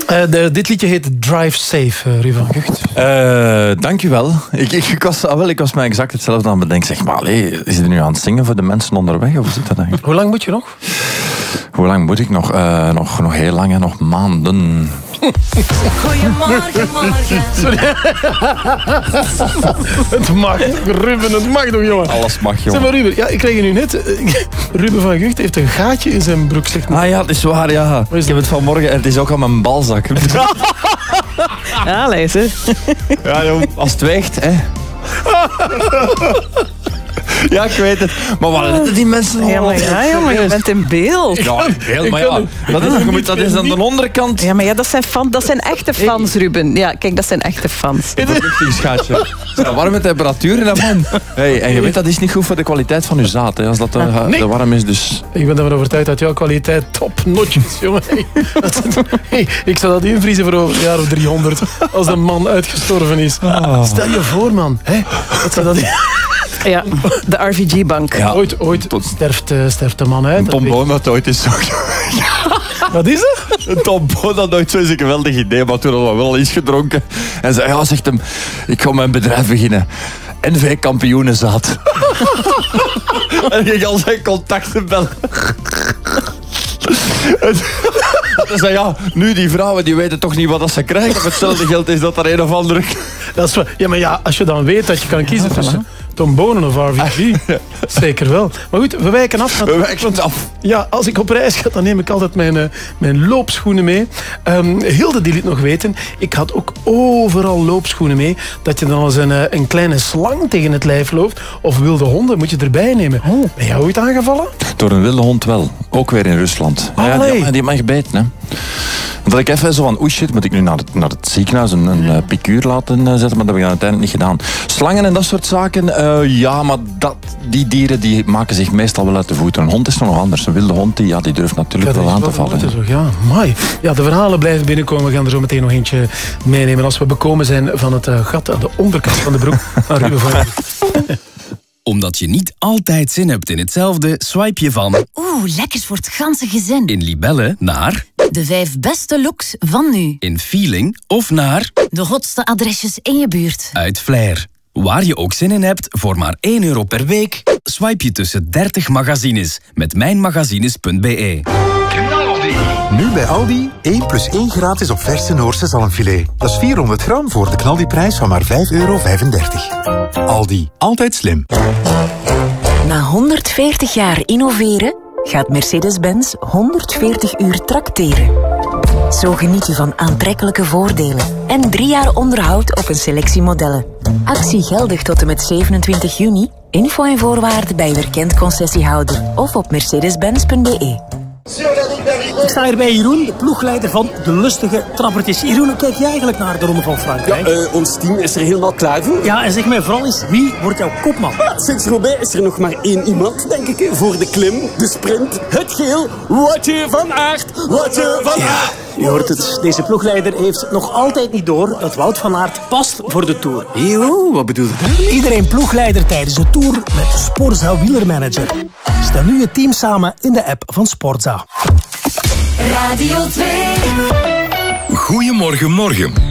Dit liedje heet Drive Safe, Ruud van Gucht. Dank u wel. Ik was mij exact hetzelfde aan het bedenken. Zeg maar, is hij nu aan het zingen voor de mensen onderweg? Of zit dat eigenlijk? Hoe lang moet je nog? Hoe lang moet ik nog? Nog heel lang, hè? Nog maanden. Goedemorgen, morgen. Sorry. Het mag, Ruben, het mag nog, jongen. Alles mag, jongen. Zeg maar, Ruben, ja, ik kreeg nu net... Ruben van Gucht heeft een gaatje in zijn broek. Ja, dat is waar, ja. Ik heb het vanmorgen en het is ook aan mijn balzak. Ja, lees hè. Ja, joh, als het weegt, hè. Ja, ik weet het. Maar wat letten die mensen Ja, maar je bent in beeld. Ja, in beeld, maar ja. Dat is aan de onderkant. Ja, maar ja, dat zijn echte fans, Ruben. Ja, kijk, dat zijn echte fans. Een verluchtingsgaatje. Het is een warme temperatuur in dat man. Hey, en je weet, dat is niet goed voor de kwaliteit van je zaad. Hè, als dat te warm is, dus... Ik ben ervan overtuigd dat jouw kwaliteit top-notch is, jongen. Hey, ik zou dat invriezen voor over een jaar of 300. Als een man uitgestorven is. Stel je voor, man. Hè? Dat zou dat... Ja, de RVG-bank. Ja. Ooit sterft de man uit. Een tomboon had ooit eens zo... Wat is er? Een tomboon had ooit zo'n geweldig idee, maar toen hadden we wel iets gedronken. En zei, ja, zegt hem, ik ga mijn bedrijf beginnen. NV Kampioenenzaad. En ging al zijn contacten bellen. Hij zei, ja, nu die vrouwen die weten toch niet wat ze krijgen. Voor hetzelfde geld is dat er een of andere... Dat is ja, maar ja, als je dan weet dat je kan kiezen tussen Tom Bonen of RVG, zeker wel. Maar goed, we wijken af. We wijken af. Ja, als ik op reis ga, dan neem ik altijd mijn loopschoenen mee. Hilde, die liet nog weten, ik had ook overal loopschoenen mee. Dat je dan als een kleine slang tegen het lijf loopt. Of wilde honden, moet je erbij nemen. Ben jij ooit aangevallen? Door een wilde hond wel. Ook weer in Rusland. Ja, die heeft mij gebeten, hè. Dat ik even zo van, oei shit, moet ik nu naar het ziekenhuis een piqueur laten zetten, maar dat heb ik uiteindelijk niet gedaan. Slangen en dat soort zaken, ja, maar die dieren die maken zich meestal wel uit de voeten. Een hond is nog anders. Een wilde hond die durft natuurlijk wel aan te vallen. Ja, mooi. Ja, de verhalen blijven binnenkomen. We gaan er zo meteen nog eentje meenemen als we bekomen zijn van het gat aan de onderkant van de broek. Ruben van Omdat je niet altijd zin hebt in hetzelfde, swipe je van... Oeh, lekkers voor het ganse gezin. In Libelle naar... De 5 beste looks van nu. In Feeling of naar... De hotste adresjes in je buurt. Uit Flair. Waar je ook zin in hebt, voor maar €1 per week... swipe je tussen 30 magazines met mijnmagazines.be. Nu bij Aldi, 1 + 1 gratis op verse Noorse zalmfilet. Dat is 400 gram voor de knaldiprijs van maar €5,35. Aldi, altijd slim. Na 140 jaar innoveren gaat Mercedes-Benz 140 uur trakteren. Zo geniet u van aantrekkelijke voordelen en 3 jaar onderhoud op een selectie modellen. Actie geldig tot en met 27 juni. Info en voorwaarden bij uw erkend concessiehouder of op mercedes-benz.be. Ik sta hier bij Jeroen, de ploegleider van de lustige trappertjes. Jeroen, hoe kijk jij eigenlijk naar de Ronde van Frankrijk? Ja, ons team is er helemaal klaar voor. Ja, en zeg mij vooral eens, wie wordt jouw kopman? Sinds Roubaix is er nog maar 1 iemand, denk ik, voor de klim, de sprint, het geel. Woutje van Aert, Woutje van Aert. Je hoort het, deze ploegleider heeft nog altijd niet door dat Wout van Aert past voor de Tour. Eeuw, wat bedoel je? Iedereen ploegleider tijdens de Tour met Sporza Wielermanager. Stel nu je team samen in de app van Sporza. Radio 2. Goedemorgen, morgen.